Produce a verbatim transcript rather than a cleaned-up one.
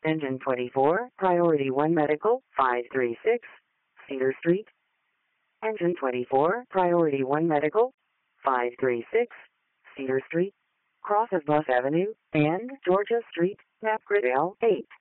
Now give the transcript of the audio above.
Engine twenty-four, Priority one Medical, five three six, Cedar Street. Engine twenty-four, Priority one Medical, five three six, Cedar Street. Cross of Bus Avenue and Georgia Street, map grid L eight.